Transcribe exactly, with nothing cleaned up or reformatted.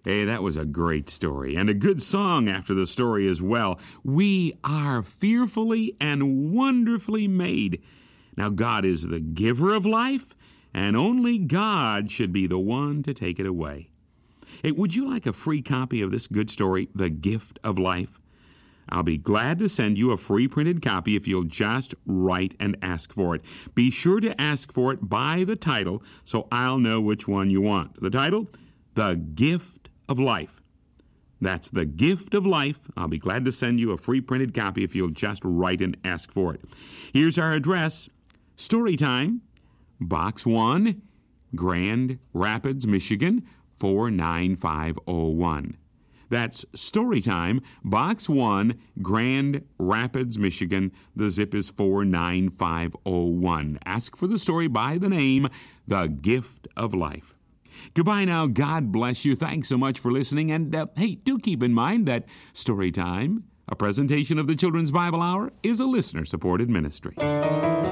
Hey, that was a great story, and a good song after the story as well. We are fearfully and wonderfully made. Now, God is the giver of life, and only God should be the one to take it away. Hey, would you like a free copy of this good story, The Gift of Life? I'll be glad to send you a free printed copy if you'll just write and ask for it. Be sure to ask for it by the title so I'll know which one you want. The title? The Gift of Life. That's The Gift of Life. I'll be glad to send you a free printed copy if you'll just write and ask for it. Here's our address. Storytime, Box one, Grand Rapids, Michigan, four nine five oh one. That's Storytime, Box one, Grand Rapids, Michigan. The zip is four nine five oh one. Ask for the story by the name, The Gift of Life. Goodbye now. God bless you. Thanks so much for listening. And uh, hey, do keep in mind that Storytime, a presentation of the Children's Bible Hour, is a listener-supported ministry.